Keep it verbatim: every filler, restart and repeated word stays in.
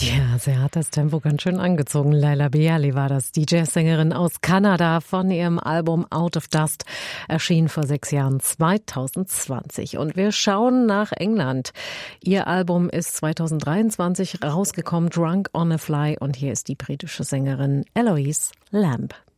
Ja, sie hat das Tempo ganz schön angezogen. Laila Bialy war das, die Jazzsängerin aus Kanada von ihrem Album Out of Dust, erschien vor sechs Jahren zwanzig zwanzig. Und wir schauen nach England. Ihr Album ist zwanzig dreiundzwanzig rausgekommen, Drunk on a Fly. Und hier ist die britische Sängerin Eloise Lamb.